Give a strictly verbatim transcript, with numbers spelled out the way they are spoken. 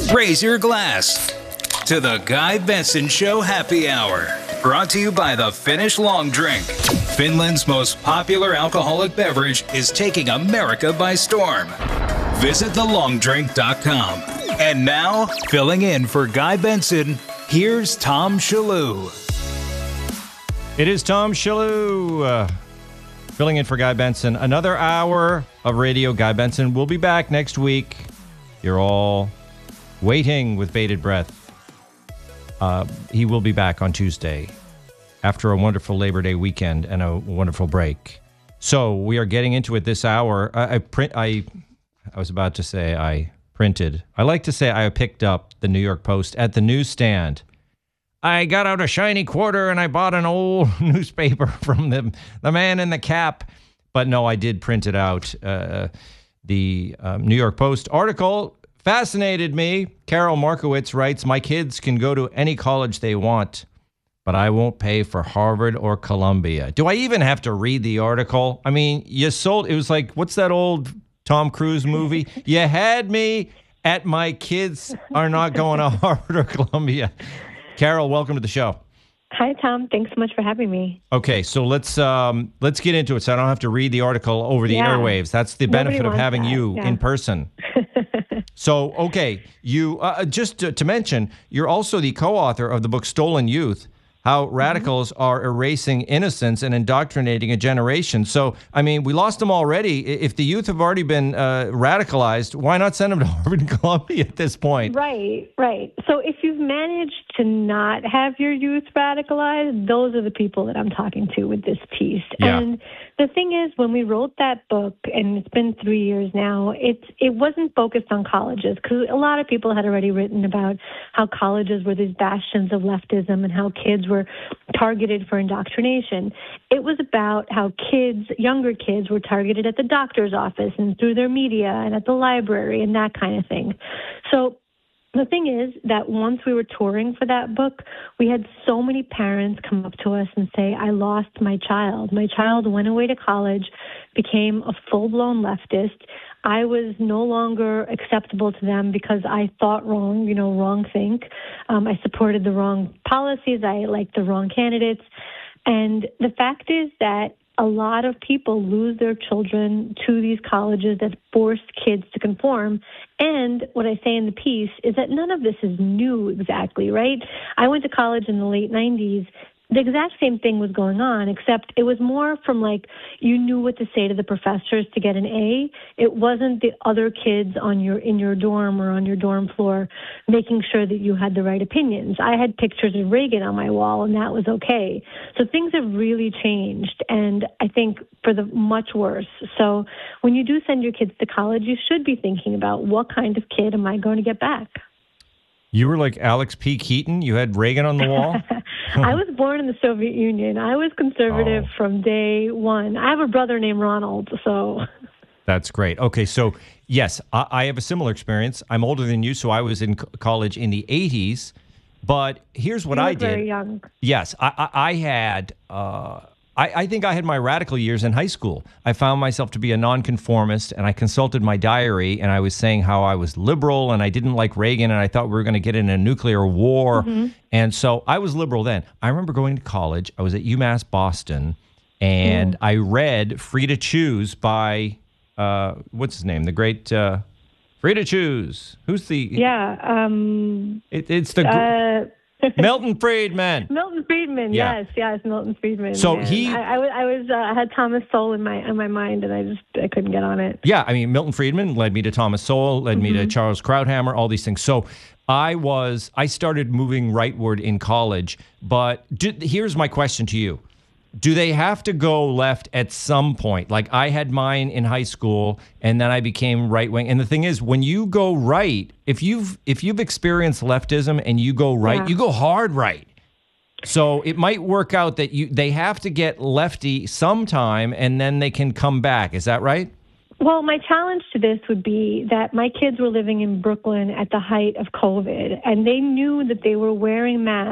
Raise your glass to the Guy Benson Show Happy Hour. Brought to you by the Finnish Long Drink. Finland's most popular alcoholic beverage is taking America by storm. Visit the long drink dot com. And now, filling in for Guy Benson, here's Tom Shillue. It is Tom Shillue, uh, filling in for Guy Benson. Another hour of radio. Guy Benson will be back next week. You're all waiting with bated breath. Uh, he will be back on Tuesday after a wonderful Labor Day weekend and a wonderful break. So we are getting into it this hour. I, I print. I I was about to say I printed. I like to say I picked up the New York Post at the newsstand. I got out a shiny quarter and I bought an old newspaper from the the man in the cap. But no, I did print it out. Uh, the um, New York Post article fascinated me. Carol Markowitz writes, "My kids can go to any college they want, but I won't pay for Harvard or Columbia." Do I even have to read the article? I mean, you sold, it was like, what's that old Tom Cruise movie? You had me at my kids are not going to Harvard or Columbia. Carol, welcome to the show. Hi, Tom. Thanks so much for having me. Okay, so let's um, let's get into it so I don't have to read the article over the yeah. airwaves. That's the benefit Nobody of having that. you yeah. in person. So, okay, you uh, just to, to mention, you're also the co-author of the book Stolen Youth, How Radicals mm-hmm. Are Erasing Innocence and Indoctrinating a Generation. So, I mean, we lost them already. If the youth have already been uh, radicalized, why not send them to Harvard and Columbia at this point? Right, right. So if you've managed to not have your youth radicalized, those are the people that I'm talking to with this piece. Yeah. And the thing is, when we wrote that book, and it's been three years now, it's, it wasn't focused on colleges, because a lot of people had already written about how colleges were these bastions of leftism and how kids were targeted for indoctrination. It was about how kids, younger kids, were targeted at the doctor's office and through their media and at the library and that kind of thing. So the thing is that once we were touring for that book, we had so many parents come up to us and say, I lost my child. My child went away to college, became a full-blown leftist. I was no longer acceptable to them because I thought wrong, you know, wrong think. Um, I supported the wrong policies. I liked the wrong candidates. And the fact is that a lot of people lose their children to these colleges that force kids to conform. And what I say in the piece is that none of this is new exactly, right? I went to college in the late nineties. The exact same thing was going on, except it was more from like you knew what to say to the professors to get an A. It wasn't the other kids on your in your dorm or on your dorm floor making sure that you had the right opinions. I had pictures of Reagan on my wall, and that was okay. So things have really changed, and I think for the much worse. So when you do send your kids to college, you should be thinking about what kind of kid am I going to get back? You were like Alex P. Keaton? You had Reagan on the wall? I was born in the Soviet Union. I was conservative oh. from day one. I have a brother named Ronald, so... That's great. Okay, so yes, I, I have a similar experience. I'm older than you, so I was in co- college in the eighties. But here's what you I were did. very young. Yes, I, I, I had... Uh, I, I think I had my radical years in high school. I found myself to be a nonconformist, and I consulted my diary, and I was saying how I was liberal, and I didn't like Reagan, and I thought we were going to get in a nuclear war. Mm-hmm. And so I was liberal then. I remember going to college. I was at UMass Boston, and mm. I read Free to Choose by, uh, what's his name? The great uh, Free to Choose. Who's the... Yeah. Um, it, it's the... Uh, Milton Friedman. Milton Friedman, yeah. yes, yes, Milton Friedman. So man. he, I, I was, I was, uh, I had Thomas Sowell in my in my mind, and I just, I couldn't get on it. Yeah, I mean, Milton Friedman led me to Thomas Sowell, led mm-hmm. me to Charles Krauthammer, all these things. So I was, I started moving rightward in college. But do, here's my question to you: do they have to go left at some point? Like I had mine in high school, and then I became right wing. And the thing is, when you go right, if you've if you've experienced leftism and you go right, yeah. you go hard right. So it might work out that you they have to get lefty sometime, and then they can come back. Is that right? Well, my challenge to this would be that my kids were living in Brooklyn at the height of COVID, and they knew that they were wearing masks